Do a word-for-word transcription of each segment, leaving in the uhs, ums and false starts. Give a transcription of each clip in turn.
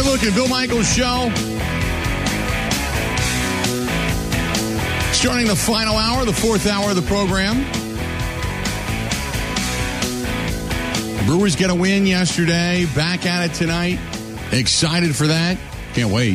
Charlie Wilkin, Bill Michaels Show. Starting the final hour, the fourth hour of the program. Brewers get a win yesterday. Back at it tonight. Excited for that. Can't wait.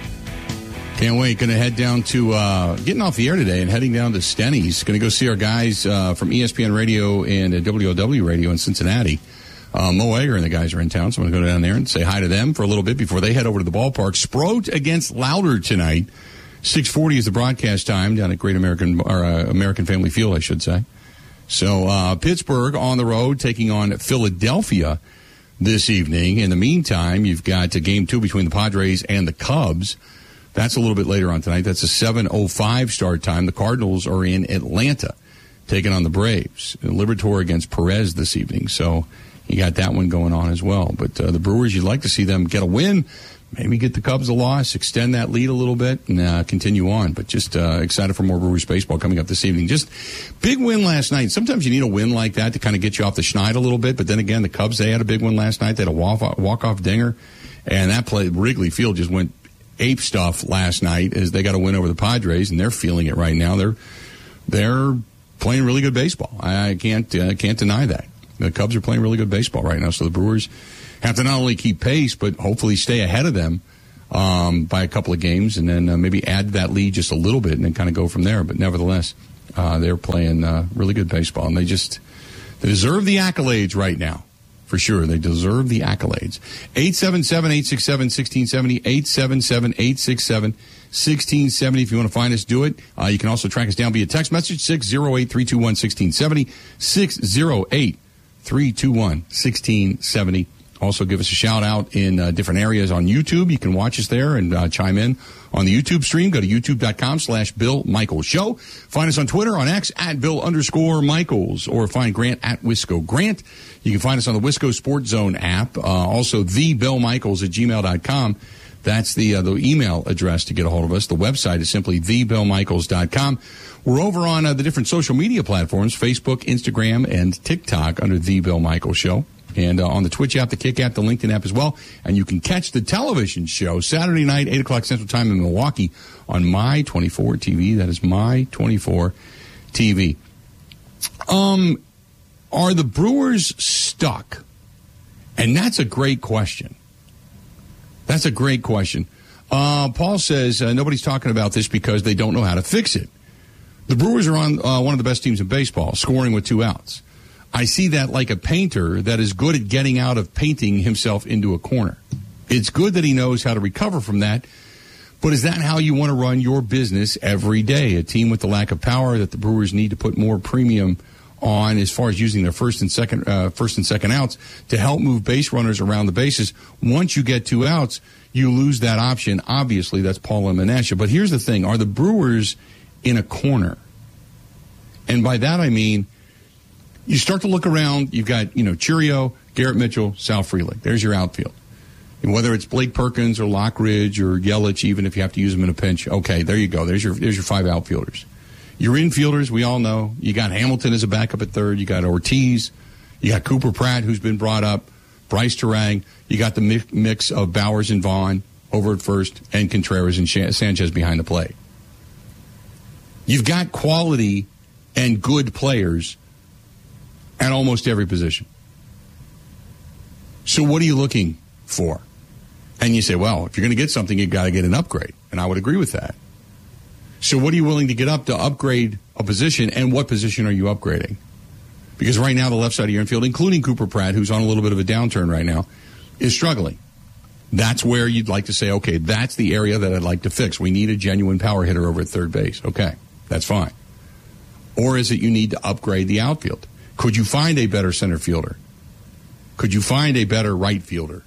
Can't wait. Going to head down to, uh, getting off the air today and heading down to Stenny's. Going to go see our guys uh, from E S P N Radio and uh, W O W Radio in Cincinnati. Uh, Mo Egger and the guys are in town, so I'm going to go down there and say hi to them for a little bit before they head over to the ballpark. Sproat against Louder tonight. six forty is the broadcast time down at Great American, or uh, American Family Field, I should say. So uh, Pittsburgh on the road taking on Philadelphia this evening. In the meantime, you've got a game two between the Padres and the Cubs. That's a little bit later on tonight. That's a seven oh five start time. The Cardinals are in Atlanta taking on the Braves. Liberatore against Perez this evening. So you got that one going on as well. But uh, the Brewers, you'd like to see them get a win, maybe get the Cubs a loss, extend that lead a little bit, and uh, continue on. But just uh, excited for more Brewers baseball coming up this evening. Just big win last night. Sometimes you need a win like that to kind of get you off the schneid a little bit. But then again, the Cubs, they had a big one last night. They had a walk-off dinger. And that play, Wrigley Field just went ape stuff last night as they got a win over the Padres, and they're feeling it right now. They're they're playing really good baseball. I can't uh, can't deny that. The Cubs are playing really good baseball right now, so the Brewers have to not only keep pace, but hopefully stay ahead of them um, by a couple of games, and then uh, maybe add that lead just a little bit and then kind of go from there. But nevertheless, uh, they're playing uh, really good baseball, and they just they deserve the accolades right now, for sure. They deserve the accolades. eight seven seven, eight six seven, one six seven zero, eight seven seven, eight six seven, one six seven zero. If you want to find us, do it. Uh, you can also track us down via text message, six zero eight, three two one, one six seven zero, six zero eight, three two one, one six seven zero. Also give us a shout out in uh, different areas on YouTube. You can watch us there and uh, chime in on the YouTube stream. Go to youtube.com slash Bill Michaels Show. Find us on Twitter, on X, at Bill underscore Michaels, or find Grant at Wisco Grant. You can find us on the Wisco Sports Zone app. Uh, also, the Bill Michaels at gmail dot com. That's the uh, the email address to get a hold of us. The website is simply the bill michaels dot com. We're over on uh, the different social media platforms, Facebook, Instagram, and TikTok under The Bill Michaels Show. And uh, on the Twitch app, the Kick app, the LinkedIn app as well. And you can catch the television show Saturday night, eight o'clock Central Time in Milwaukee on My twenty-four T V. That is My twenty-four T V. Um, are the Brewers stuck? And that's a great question. That's a great question. Uh, Paul says uh, nobody's talking about this because they don't know how to fix it. The Brewers are on uh, one of the best teams in baseball, scoring with two outs. I see that like a painter that is good at getting out of painting himself into a corner. It's good that he knows how to recover from that, but is that how you want to run your business every day? A team with the lack of power that the Brewers need to put more premium on as far as using their first and second uh, first and second outs to help move base runners around the bases. Once you get two outs, you lose that option. Obviously, that's Paul Emanesha. But here's the thing. Are the Brewers in a corner? And by that I mean, you start to look around, you've got, you know, Chiriot, Garrett Mitchell, Sal Frelick. There's your outfield. And whether it's Blake Perkins or Lockridge or Yelich, even if you have to use them in a pinch, okay, there you go. There's your there's your five outfielders. Your infielders, we all know. You got Hamilton as a backup at third. You got Ortiz. You got Cooper Pratt, who's been brought up. Bryce Terang. You got the mix of Bowers and Vaughn over at first, and Contreras and Sanchez behind the plate. You've got quality and good players at almost every position. So what are you looking for? And you say, well, if you're going to get something, you've got to get an upgrade. And I would agree with that. So what are you willing to get up to upgrade a position, and what position are you upgrading? Because right now the left side of your infield, including Cooper Pratt, who's on a little bit of a downturn right now, is struggling. That's where you'd like to say, okay, that's the area that I'd like to fix. We need a genuine power hitter over at third base. Okay, that's fine. Or is it you need to upgrade the outfield? Could you find a better center fielder? Could you find a better right fielder?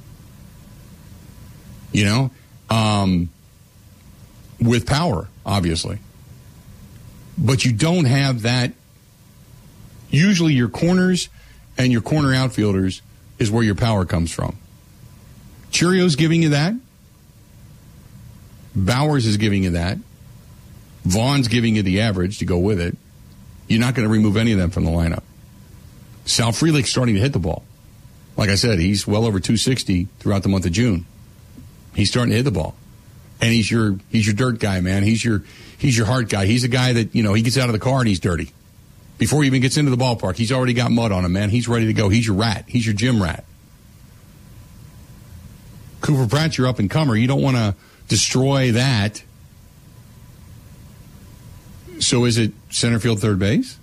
You know, um, with power, obviously. But you don't have that. Usually your corners and your corner outfielders is where your power comes from. Chiriot's giving you that. Bowers is giving you that. Vaughn's giving you the average to go with it. You're not going to remove any of them from the lineup. Sal Frelick's starting to hit the ball. Like I said, he's well over two sixty throughout the month of June. He's starting to hit the ball. And he's your he's your dirt guy, man. He's your he's your heart guy. He's the guy that, you know, he gets out of the car and he's dirty. Before he even gets into the ballpark, he's already got mud on him, man. He's ready to go. He's your rat. He's your gym rat. Cooper Pratt, you're up and comer. You don't want to destroy that. So is it center field, third base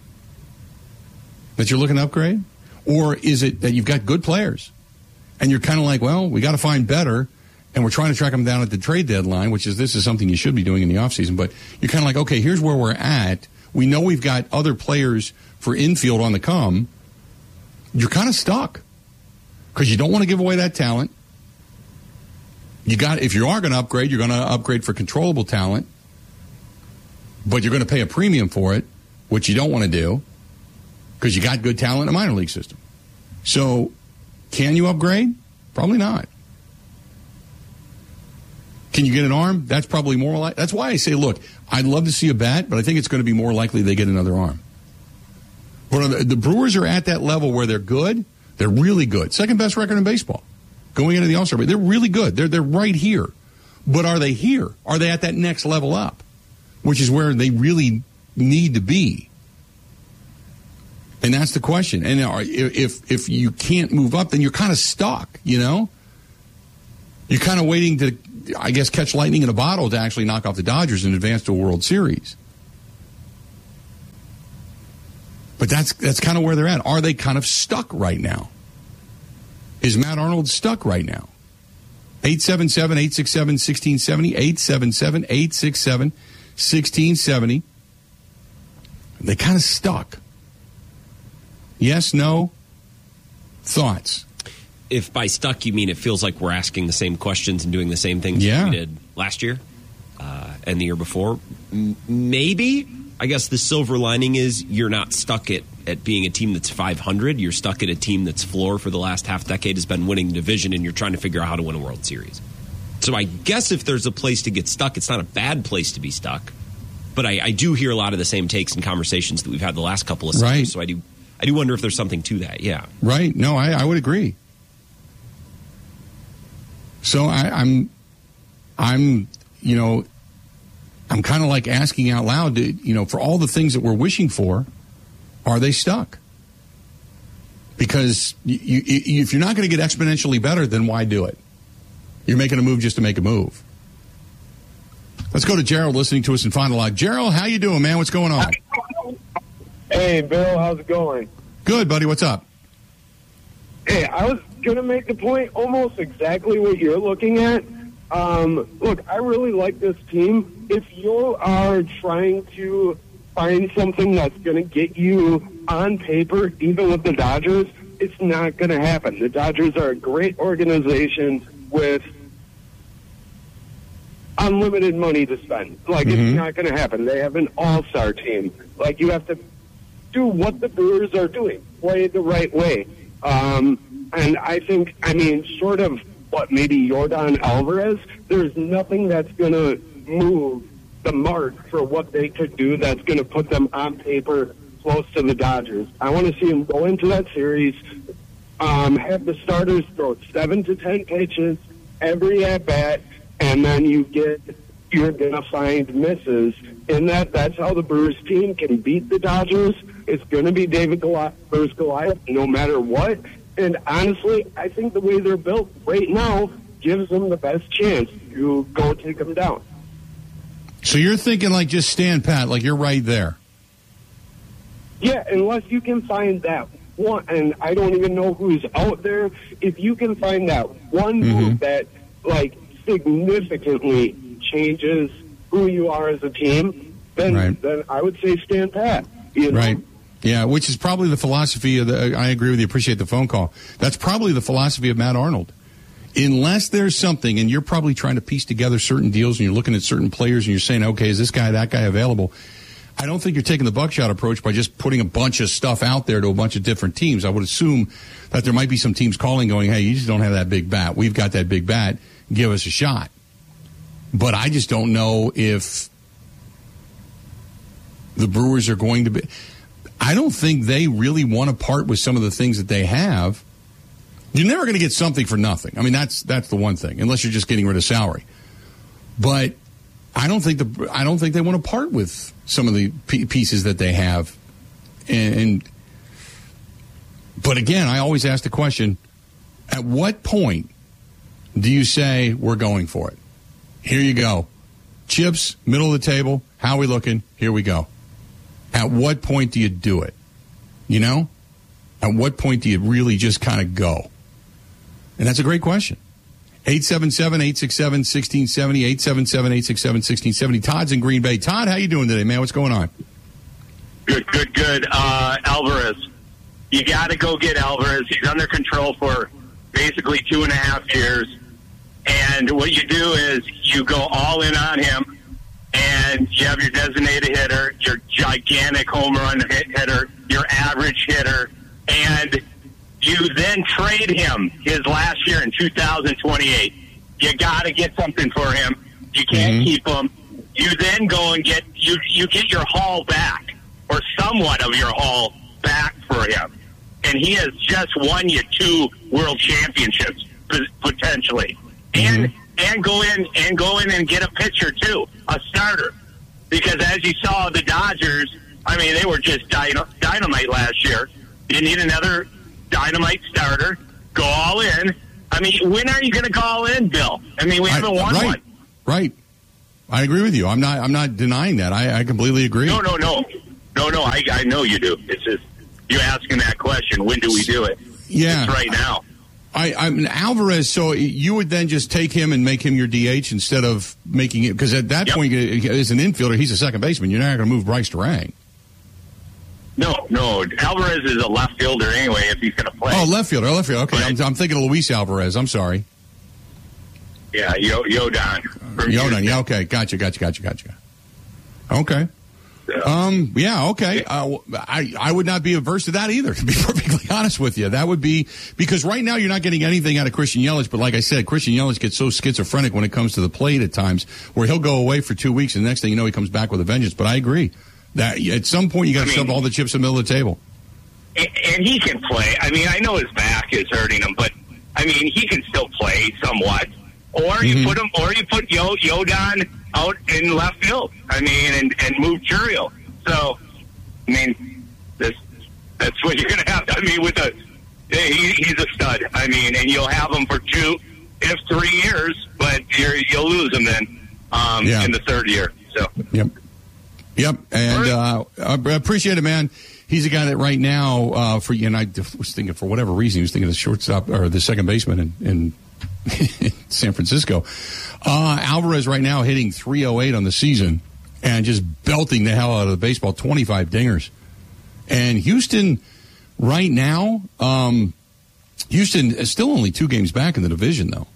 that you're looking to upgrade? Or is it that you've got good players and you're kind of like, well, we got to find better. And we're trying to track them down at the trade deadline, which is this is something you should be doing in the offseason. But you're kind of like, okay, here's where we're at. We know we've got other players for infield on the come. You're kind of stuck because you don't want to give away that talent. You got if you are going to upgrade, you're going to upgrade for controllable talent, but you're going to pay a premium for it, which you don't want to do because you got good talent in a minor league system. So, can you upgrade? Probably not. Can you get an arm? That's probably more like. That's why I say, look, I'd love to see a bat, but I think it's going to be more likely they get another arm. But the, the Brewers are at that level where they're good. They're really good. Second best record in baseball going into the All-Star break. They're really good. They're they're right here. But are they here? Are they at that next level up, which is where they really need to be? And that's the question. And if if you can't move up, then you're kind of stuck. You know, you're kind of waiting to, I guess, catch lightning in a bottle to actually knock off the Dodgers and advance to a World Series. But that's that's kind of where they're at. Are they kind of stuck right now? Is Matt Arnold stuck right now? eight seven seven, eight six seven, one six seven zero, eight seven seven, eight six seven, one six seven zero. They kind of stuck. Yes, no? Thoughts? If by stuck you mean it feels like we're asking the same questions and doing the same things yeah. we did last year uh, and the year before, M- maybe. I guess the silver lining is you're not stuck at, at being a team that's five hundred. You're stuck at a team that's floor for the last half decade has been winning the division, and you're trying to figure out how to win a World Series. So I guess if there's a place to get stuck, it's not a bad place to be stuck. But I, I do hear a lot of the same takes and conversations that we've had the last couple of seasons. Right. So I do, I do wonder if there's something to that. Yeah. Right. No, I, I would agree. So I, I'm, I'm, you know, I'm kind of like asking out loud, to, you know, for all the things that we're wishing for, are they stuck? Because you, you, if you're not going to get exponentially better, then why do it? You're making a move just to make a move. Let's go to Gerald listening to us in Fond du Lac. Gerald, how you doing, man? What's going on? Hey, Bill, how's it going? Good, buddy. What's up? Hey, I was going to make the point almost exactly what you're looking at. Um, look, I really like this team. If you are trying to find something that's going to get you on paper, even with the Dodgers, it's not going to happen. The Dodgers are a great organization with unlimited money to spend. Like, mm-hmm. It's not going to happen. They have an all-star team. Like, you have to do what the Brewers are doing, play it the right way. Um, and I think, I mean, short of what, maybe Yordan Alvarez, there's nothing that's going to move the mark for what they could do that's going to put them on paper close to the Dodgers. I want to see them go into that series, um, have the starters throw seven to ten pitches every at-bat, and then you get, you're going to find misses. And that, that's how the Brewers team can beat the Dodgers. It's going to be David Goliath versus Goliath no matter what. And honestly, I think the way they're built right now gives them the best chance to go take them down. So you're thinking like just stand pat, like you're right there. Yeah, unless you can find that one, and I don't even know who's out there. If you can find that one mm-hmm. move that, like, significantly changes who you are as a team, then right. then I would say stand pat. You know? Right. Yeah, which is probably the philosophy of the, I agree with you, appreciate the phone call. That's probably the philosophy of Matt Arnold. Unless there's something, and you're probably trying to piece together certain deals, and you're looking at certain players, and you're saying, okay, is this guy, that guy available? I don't think you're taking the buckshot approach by just putting a bunch of stuff out there to a bunch of different teams. I would assume that there might be some teams calling, going, hey, you just don't have that big bat. We've got that big bat. Give us a shot. But I just don't know if the Brewers are going to be... I don't think they really want to part with some of the things that they have You're never going to get something for nothing. I mean, that's that's the one thing, unless you're just getting rid of salary. But I don't think the I don't think they want to part with some of the p- pieces that they have. And, and but again, I always ask the question: at what point do you say we're going for it? Here you go, chips, middle of the table. How are we looking? Here we go. At what point do you do it? You know, at what point do you really just kind of go? And that's a great question. eight seven seven, eight six seven, one six seven zero, eight seven seven, eight six seven, one six seven zero. Todd's in Green Bay. Todd, how you doing today, man? What's going on? Good, good, good. Uh, Alvarez, you got to go get Alvarez. He's under control for basically two and a half years. And what you do is you go all in on him, and you have your designated hitter, your gigantic home run hit hitter, your average hitter, and you then trade him his last year in two thousand twenty-eight. You got to get something for him. You can't mm-hmm. keep him. You then go and get you you get your haul back, or somewhat of your haul back for him. And he has just won you two world championships potentially. Mm-hmm. And and go in and go in and get a pitcher too, a starter. Because as you saw, the Dodgers, I mean, they were just dynamite last year. You need another dynamite starter. Go all in. I mean, when are you going to go all in, Bill? I mean, we haven't I, won right, one. Right. I agree with you. I'm not. I'm not denying that. I, I completely agree. No, no, no, no, no. I, I know you do. It's just you asking that question. When do we do it? Yeah, it's right now. I, I mean, Alvarez. So you would then just take him and make him your D H instead of making it, because at that yep. point, as an infielder, he's a second baseman. You're not going to move Bryce Durang. No, no. Alvarez is a left fielder anyway if he's going to play. Oh, left fielder. Left fielder. Okay, I'm, I'm thinking of Luis Alvarez. I'm sorry. Yeah, Yo Yodan. Yodan. Yeah. Okay. Gotcha. Gotcha. Gotcha. Gotcha. Okay. Yeah. Um. Yeah. Okay. Uh, I I would not be averse to that either. To be perfectly honest with you, that would be because right now you're not getting anything out of Christian Yelich. But like I said, Christian Yelich gets so schizophrenic when it comes to the plate at times, where he'll go away for two weeks and the next thing you know he comes back with a vengeance. But I agree that at some point you got to shove all the chips in the middle of the table. And, and he can play. I mean, I know his back is hurting him, but I mean he can still play somewhat. Or you mm-hmm. put him, or you put Yo Yodan out in left field. I mean, and, and move Churiel. So, I mean, this that's what you're going to have. I mean, with a he, he's a stud. I mean, and you'll have him for two, if three years, but you're, you'll lose him then um, yeah. in the third year. So, yep, yep, and uh, I appreciate it, man. He's a guy that right now uh, for and I was thinking for whatever reason he was thinking of the shortstop or the second baseman in. in San Francisco. Uh, Alvarez right now hitting three oh eight on the season and just belting the hell out of the baseball, twenty-five dingers. And Houston right now, um, Houston is still only two games back in the division, though.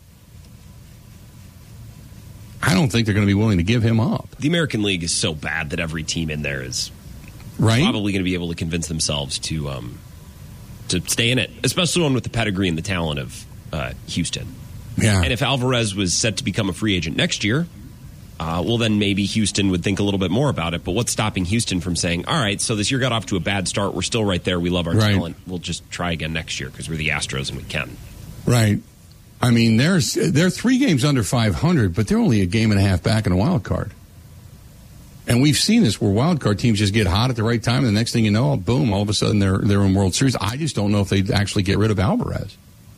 I don't think they're going to be willing to give him up. The American League is so bad that every team in there is right? probably going to be able to convince themselves to um, to stay in it, especially one with the pedigree and the talent of Uh, Houston. Yeah. And if Alvarez was set to become a free agent next year, uh, well, then maybe Houston would think a little bit more about it. But what's stopping Houston from saying, all right, so this year got off to a bad start. We're still right there. We love our right. talent. We'll just try again next year because we're the Astros and we can. Right. I mean, there's they're three games under five hundred, but they're only a game and a half back in a wild card. And we've seen this where wild card teams just get hot at the right time, and the next thing you know, boom, all of a sudden they're they're in World Series. I just don't know if they'd actually get rid of Alvarez.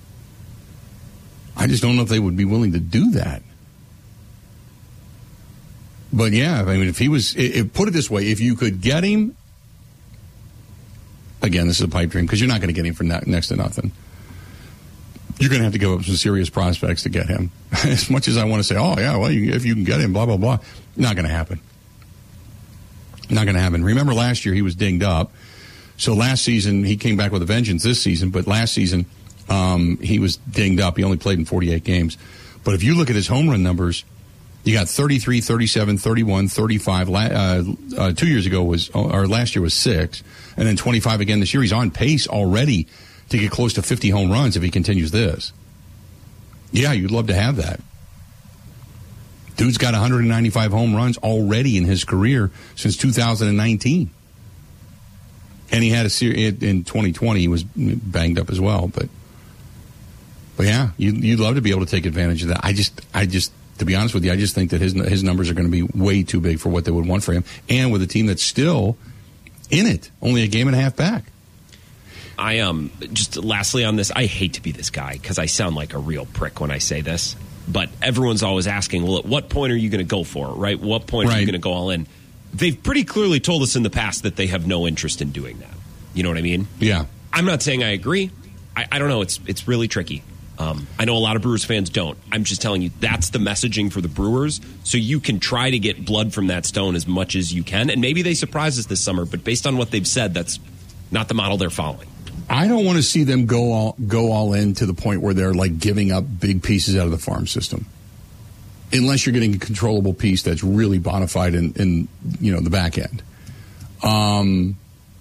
I just don't know if they would be willing to do that. But yeah, I mean, if he was, it, it, put it this way, if you could get him, again, this is a pipe dream because you're not going to get him for ne- next to nothing. You're going to have to give up some serious prospects to get him. As much as I want to say, oh yeah, well, you, if you can get him, blah blah blah, not going to happen. Not going to happen. Remember last year he was dinged up, so last season he came back with a vengeance. This season, but last season. Um, he was dinged up. He only played in forty-eight games. But if you look at his home run numbers, you got thirty-three, thirty-seven, thirty-one, thirty-five. Uh, uh, two years ago was, or last year was six, and then twenty-five again this year. He's on pace already to get close to fifty home runs if he continues this. Yeah, you'd love to have that. Dude's got one hundred ninety-five home runs already in his career since two thousand nineteen. And he had a series in twenty twenty. He was banged up as well, but. But yeah, you, you'd love to be able to take advantage of that. I just, I just, to be honest with you, I just think that his his numbers are going to be way too big for what they would want for him, and with a team that's still in it, only a game and a half back. I um just lastly on this, I hate to be this guy because I sound like a real prick when I say this, but everyone's always asking, well, at what point are you going to go for it, right? What point right. are you going to go all in? They've pretty clearly told us in the past that they have no interest in doing that. You know what I mean? Yeah. I'm not saying I agree. I, I don't know. It's it's really tricky. Um, I know a lot of Brewers fans don't. I'm just telling you that's the messaging for the Brewers, so you can try to get blood from that stone as much as you can, and maybe they surprise us this summer, but based on what they've said, that's not the model they're following. I don't want to see them go all, go all in to the point where they're like giving up big pieces out of the farm system, unless you're getting a controllable piece that's really bona fide in, in you know, the back end. Um,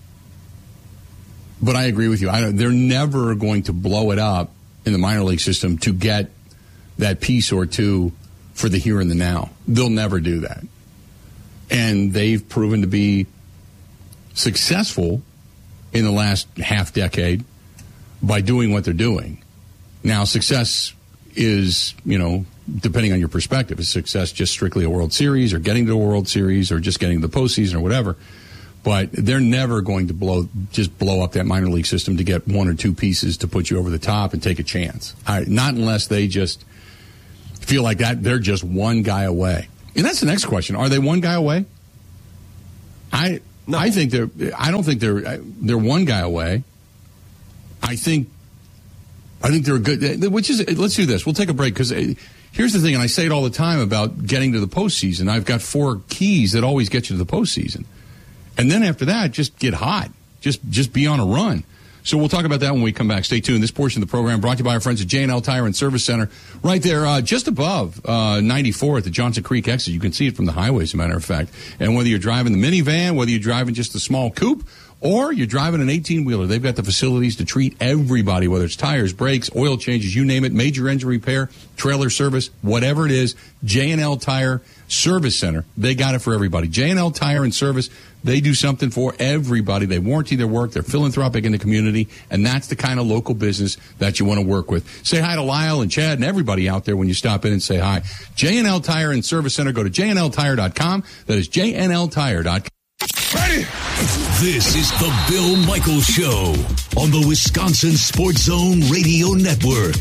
but I agree with you. I don't, they're never going to blow it up in the minor league system to get that piece or two for the here and the now. They'll never do that. And they've proven to be successful in the last half decade by doing what they're doing. Now, success is, you know, depending on your perspective, is success just strictly a World Series or getting to a World Series or just getting to the postseason or whatever. But they're never going to blow just blow up that minor league system to get one or two pieces to put you over the top and take a chance. Right, not unless they just feel like that they're just one guy away. And that's the next question: are they one guy away? I no. I think they're. I don't think they're. They're one guy away. I think. I think they're good. Which is, let's do this. We'll take a break because here's the thing, and I say it all the time about getting to the postseason. I've got four keys that always get you to the postseason. And then after that, just get hot. Just just be on a run. So we'll talk about that when we come back. Stay tuned. This portion of the program brought to you by our friends at J and L Tire and Service Center, right there uh, just above uh, ninety-four at the Johnson Creek exit. You can see it from the highway, as a matter of fact. And whether you're driving the minivan, whether you're driving just a small coupe, or you're driving an eighteen-wheeler, they've got the facilities to treat everybody, whether it's tires, brakes, oil changes, you name it, major engine repair, trailer service, whatever it is, J and L Tire Service Center, they got it for everybody. J and L Tire and Service, they do something for everybody. They warranty their work. They're philanthropic in the community, and that's the kind of local business that you want to work with. Say hi to Lyle and Chad and everybody out there when you stop in and say hi. J and L Tire and Service Center. Go to J N L tire dot com. That is J N L tire dot com. Ready? This is the Bill Michaels Show on the Wisconsin Sports Zone Radio Network.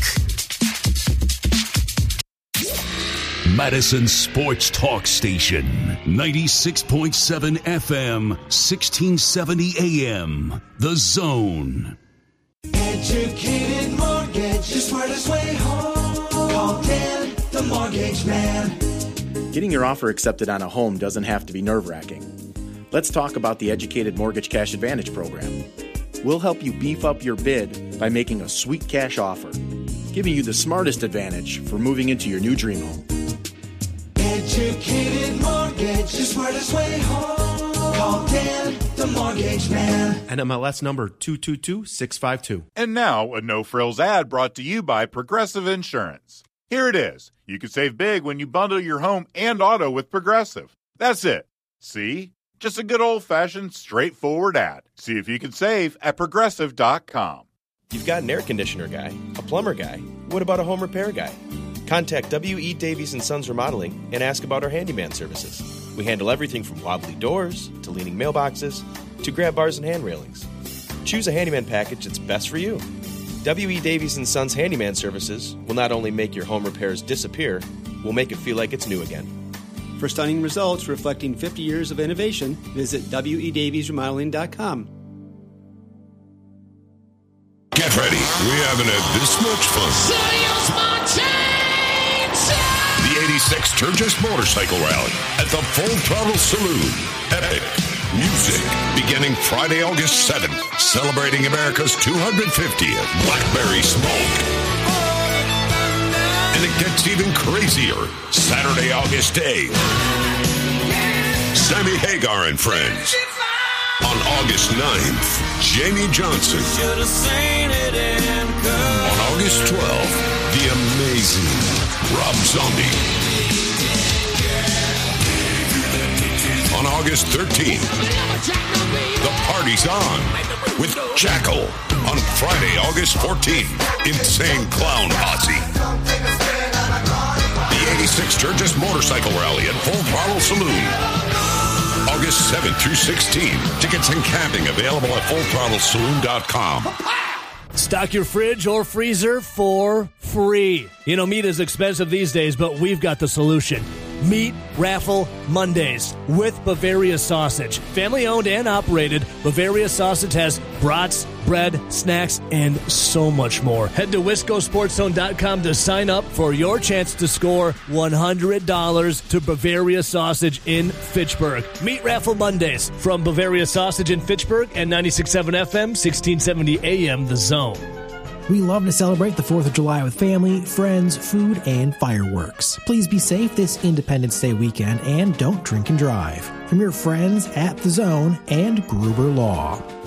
Madison Sports Talk Station, ninety-six point seven F M, sixteen seventy A M. The Zone. Educated Mortgage, the smartest way home. Call Dan, the Mortgage Man. Getting your offer accepted on a home doesn't have to be nerve-wracking. Let's talk about the Educated Mortgage Cash Advantage program. We'll help you beef up your bid by making a sweet cash offer, giving you the smartest advantage for moving into your new dream home. Educated Mortgage, the smartest way home. Call Dan, the Mortgage Man. N M L S number two two two six five two. And now, a no-frills ad brought to you by Progressive Insurance. Here it is. You can save big when you bundle your home and auto with Progressive. That's it. See? Just a good old-fashioned, straightforward ad. See if you can save at Progressive dot com. You've got an air conditioner guy, a plumber guy. What about a home repair guy? Contact W E. Davies and Sons Remodeling and ask about our handyman services. We handle everything from wobbly doors to leaning mailboxes to grab bars and hand railings. Choose a handyman package that's best for you. W E. Davies and Sons Handyman Services will not only make your home repairs disappear, we'll make it feel like it's new again. For stunning results reflecting fifty years of innovation, visit W E Davies Remodeling dot com. Get ready. We haven't had this much fun. The eighty-six Sturgis Motorcycle Rally at the Full Throttle Saloon. Epic music beginning Friday, August seventh, celebrating America's two hundred fiftieth Blackberry Smoke. And it gets even crazier Saturday, August eighth. Sammy Hagar and Friends. On August ninth, Jamie Johnson. On August twelfth, the amazing Rob Zombie. On August thirteenth, the party's on with Jackal. On Friday, August fourteenth, Insane Clown Posse. The eighty-six Sturgis Motorcycle Rally at Full Throttle Saloon. August seventh through sixteenth. Tickets and camping available at full throttle saloon dot com. Stock your fridge or freezer for free. You know, meat is expensive these days, but we've got the solution. Meat Raffle Mondays with Bavaria Sausage. Family owned and operated, Bavaria Sausage has brats, bread, snacks, and so much more. Head to wisco sports zone dot com to sign up for your chance to score one hundred dollars to Bavaria Sausage in Fitchburg. Meat Raffle Mondays from Bavaria Sausage in Fitchburg and ninety-six point seven F M, sixteen seventy A M The Zone. We love to celebrate the fourth of July with family, friends, food, and fireworks. Please be safe this Independence Day weekend and don't drink and drive. From your friends at The Zone and Gruber Law.